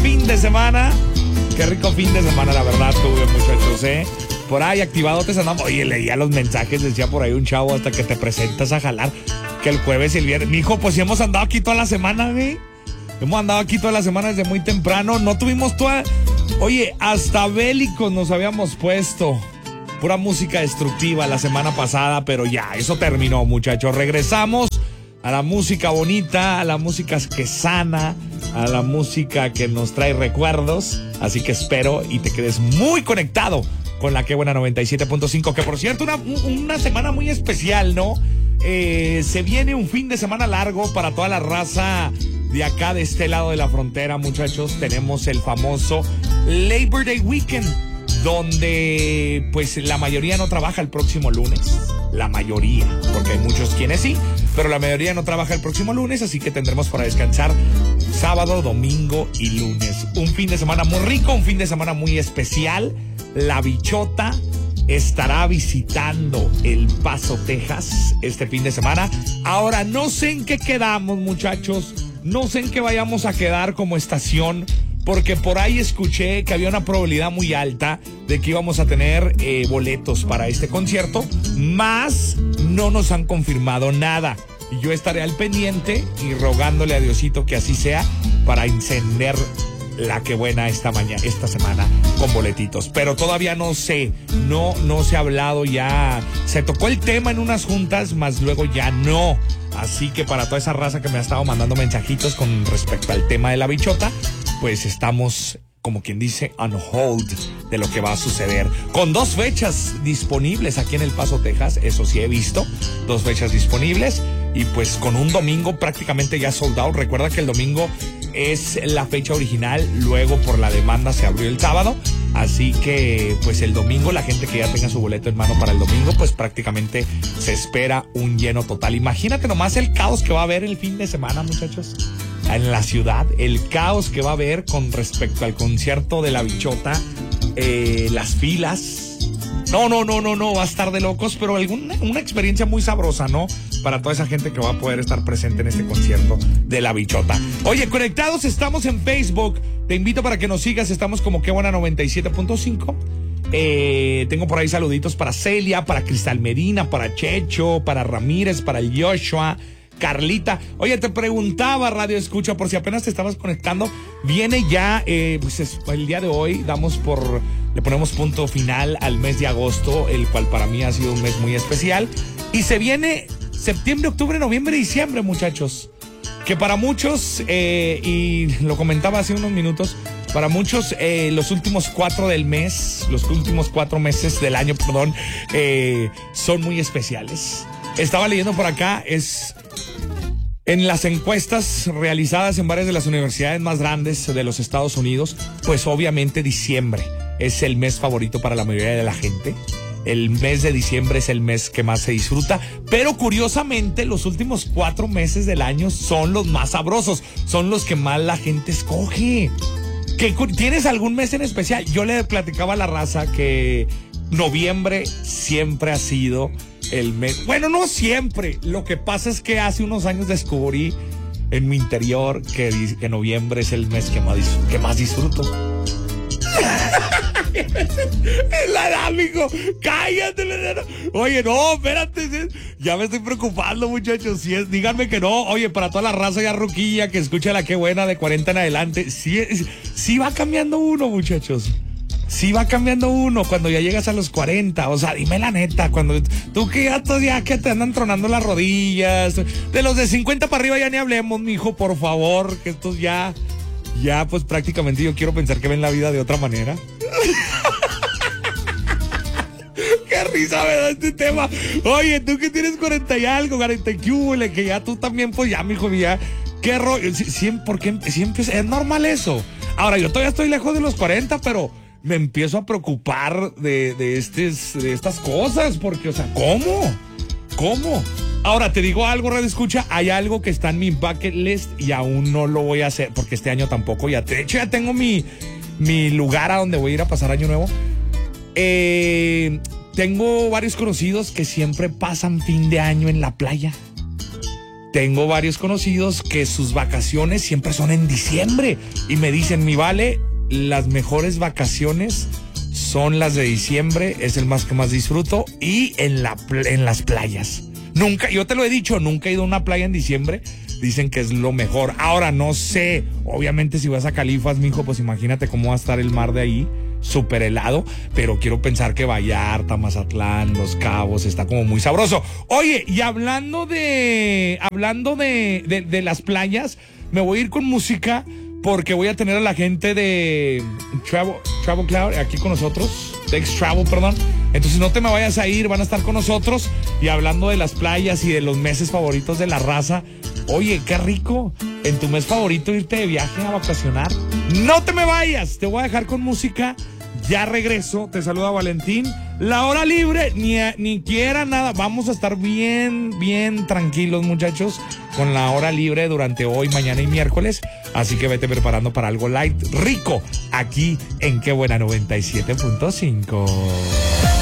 fin de semana. Qué rico fin de semana, la verdad, tuve, muchachos, Por ahí, activadotes andamos. Oye, leía los mensajes, decía por ahí un chavo, hasta que te presentas a jalar, que el jueves y el viernes. Mijo, pues sí hemos andado aquí toda la semana, güey. Hemos andado aquí toda la semana desde muy temprano. No tuvimos toda... Oye, hasta bélicos nos habíamos puesto. Pura música destructiva la semana pasada, pero ya, eso terminó, muchachos. Regresamos a la música bonita, a la música que sana, a la música que nos trae recuerdos. Así que espero y te quedes muy conectado con la Que Buena 97.5, que por cierto, una semana muy especial, ¿no? Se viene un fin de semana largo para toda la raza de acá, de este lado de la frontera, muchachos. Tenemos el famoso Labor Day Weekend, donde pues la mayoría no trabaja el próximo lunes. La mayoría, porque hay muchos quienes sí, pero la mayoría no trabaja el próximo lunes, así que tendremos para descansar sábado, domingo y lunes. Un fin de semana muy rico, un fin de semana muy especial. La Bichota estará visitando El Paso, Texas, este fin de semana. Ahora, no sé en qué quedamos, muchachos. No sé en qué vayamos a quedar como estación, porque por ahí escuché que había una probabilidad muy alta de que íbamos a tener boletos para este concierto, más no nos han confirmado nada. Y yo estaré al pendiente y rogándole a Diosito que así sea para encender la Que Buena esta semana con boletitos. Pero todavía no sé, no se ha hablado ya. Se tocó el tema en unas juntas, más luego ya no. Así que para toda esa raza que me ha estado mandando mensajitos con respecto al tema de la Bichota, pues estamos, como quien dice, on hold de lo que va a suceder. Con 2 fechas disponibles aquí en El Paso, Texas, eso sí he visto, 2 fechas disponibles. Y pues con un domingo prácticamente ya sold out. Recuerda que el domingo es la fecha original, luego por la demanda se abrió el sábado. Así que pues el domingo, la gente que ya tenga su boleto en mano para el domingo, pues prácticamente se espera un lleno total. Imagínate nomás el caos que va a haber el fin de semana, muchachos, en la ciudad. El caos que va a haber con respecto al concierto de la Bichota, las filas. No, va a estar de locos, pero una experiencia muy sabrosa, ¿no? Para toda esa gente que va a poder estar presente en este concierto de la Bichota. Oye, conectados estamos en Facebook. Te invito para que nos sigas. Estamos como Que Buena 97.5. Tengo por ahí saluditos para Celia, para Cristal Medina, para Checho, para Ramírez, para el Joshua, Carlita. Oye, te preguntaba, Radio Escucha, por si apenas te estabas conectando, viene ya, pues el día de hoy le ponemos punto final al mes de agosto, el cual para mí ha sido un mes muy especial. Y se viene septiembre, octubre, noviembre y diciembre, muchachos. Que para muchos, y lo comentaba hace unos minutos, para muchos los últimos 4 meses del año, son muy especiales. Estaba leyendo por acá, en las encuestas realizadas en varias de las universidades más grandes de los Estados Unidos, pues obviamente diciembre es el mes favorito para la mayoría de la gente. El mes de diciembre es el mes que más se disfruta, pero curiosamente los últimos 4 meses del año son los más sabrosos, son los que más la gente escoge. ¿Tienes algún mes en especial? Yo le platicaba a la raza que noviembre siempre ha sido el mes. Bueno, no siempre. Lo que pasa es que hace unos años descubrí en mi interior que noviembre es el mes que más disfruto. Es la edad, amigo. Cállate. Oye, no, espérate. Ya me estoy preocupando, muchachos. Díganme que no. Oye, para toda la raza ya ruquilla que escucha la Que Buena de 40 en adelante, sí va cambiando uno, muchachos. Sí va cambiando uno cuando ya llegas a los 40. O sea, dime la neta, cuando tú que ya que te andan tronando las rodillas. De los de 50 para arriba ya ni hablemos, mijo, por favor, que estos ya pues prácticamente yo quiero pensar que ven la vida de otra manera. Qué risa me da este tema. Oye, tú que tienes 40 y algo, 40 y que ya tú también, pues ya, mijo, ya. Qué rollo, porque siempre es normal eso. Ahora, yo todavía estoy lejos de los 40, pero me empiezo a preocupar de estas cosas, porque, o sea, ¿cómo? Ahora, te digo algo, Radio Escucha, hay algo que está en mi bucket list y aún no lo voy a hacer, porque este año tampoco, de hecho ya tengo mi lugar a donde voy a ir a pasar año nuevo. Tengo varios conocidos que siempre pasan fin de año en la playa. tengo varios conocidos que sus vacaciones siempre son en diciembre y me dicen, mi vale, las mejores vacaciones son las de diciembre, es el más que más disfruto, y en las playas. Nunca, yo te lo he dicho, nunca he ido a una playa en diciembre. Dicen que es lo mejor. Ahora no sé, obviamente si vas a Califas, mijo, pues imagínate cómo va a estar el mar de ahí, súper helado, pero quiero pensar que Vallarta, Mazatlán, Los Cabos, está como muy sabroso. Oye, y hablando de las playas, me voy a ir con música porque voy a tener a la gente de Travel Cloud aquí con nosotros, Dex Travel, perdón. Entonces no te me vayas a ir, van a estar con nosotros y hablando de las playas y de los meses favoritos de la raza. Oye, qué rico en tu mes favorito irte de viaje a vacacionar. No te me vayas, te voy a dejar con música. Ya regreso, te saluda Valentín. La hora libre, ni quiera nada. Vamos a estar bien tranquilos, muchachos, con la hora libre durante hoy, mañana y miércoles. Así que vete preparando para algo light, rico, aquí en Qué Buena 97.5.